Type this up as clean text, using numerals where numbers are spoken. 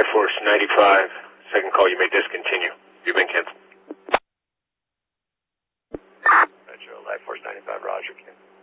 Life Force 95. Second call, you may discontinue. You've been canceled. Metro Life Force 95, Roger.